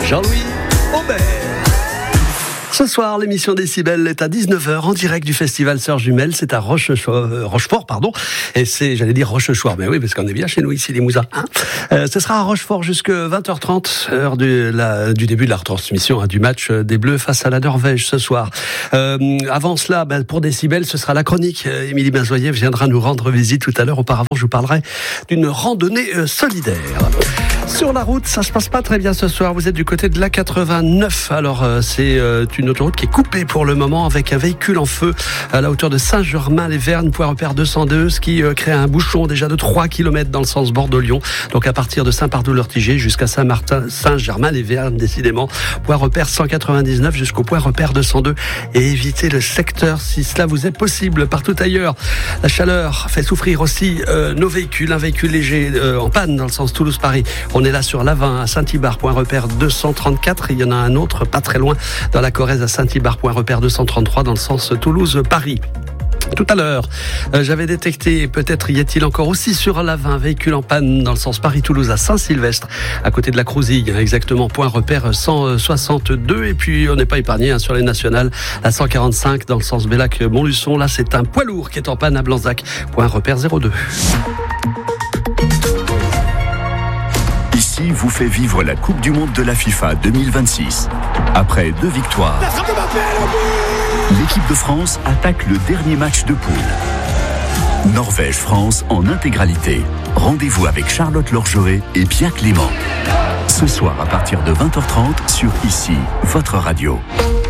Jean-Louis Aubert. Ce soir, l'émission Décibel est à 19h en direct du festival Sœurs Jumelles. C'est à Rochefort, pardon. Et c'est, j'allais dire Rochechouart, mais oui, parce qu'on est bien chez nous ici, Limousin. Ce sera à Rochefort jusqu'à 20h30, heure du début de la retransmission du match des Bleus face à la Norvège ce soir. Avant cela, pour Décibel, ce sera la chronique. Émilie Benzoyer viendra nous rendre visite tout à l'heure. Auparavant, je vous parlerai d'une randonnée solidaire. Sur la route, ça se passe pas très bien ce soir. Vous êtes du côté de l'A89. Alors, c'est une autoroute qui est coupée pour le moment avec un véhicule en feu à la hauteur de Saint-Germain-les-Vernes, point repère 202, ce qui crée un bouchon déjà de 3 km dans le sens Bordeaux-Lyon. Donc, à partir de Saint-Pardoux-l'Ortigé jusqu'à Saint-Germain-les-Vernes, décidément. Point repère 199 jusqu'au point repère 202. Et évitez le secteur si cela vous est possible. Partout ailleurs, la chaleur fait souffrir aussi nos véhicules. Un véhicule léger en panne dans le sens Toulouse-Paris. On est là sur l'A20 à Saint-Ibar, point repère 234. Il y en a un autre pas très loin dans la Corrèze à Saint-Ibar, point repère 233 dans le sens Toulouse-Paris. Tout à l'heure, j'avais détecté, peut-être y est-il encore aussi sur l'A20, véhicule en panne dans le sens Paris-Toulouse à Saint-Sylvestre, à côté de la Crouzille, exactement, point repère 162. Et puis, on n'est pas épargné sur les nationales, à 145 dans le sens Bellac-Montluçon. Là, c'est un poids lourd qui est en panne à Blanzac, point repère 02. Ici vous fait vivre la Coupe du Monde de la FIFA 2026. Après 2 victoires, l'équipe de France attaque le dernier match de poule. Norvège-France en intégralité. Rendez-vous avec Charlotte Lorgeret et Pierre Clément. Ce soir à partir de 20h30 sur Ici, votre radio.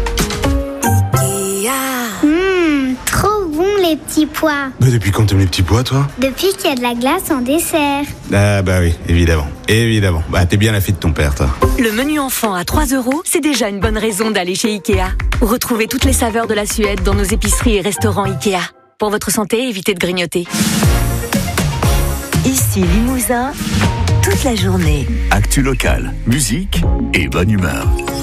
Trop bon les petits pois. Mais depuis quand t'aimes les petits pois, toi? Depuis qu'il y a de la glace en dessert. Ah bah oui, évidemment. Bah t'es bien la fille de ton père, toi. Le menu enfant à 3 €, c'est déjà une bonne raison d'aller chez Ikea. Retrouvez toutes les saveurs de la Suède dans nos épiceries et restaurants Ikea. Pour votre santé, évitez de grignoter. Ici Limousin, toute la journée. Actu locale, musique et bonne humeur.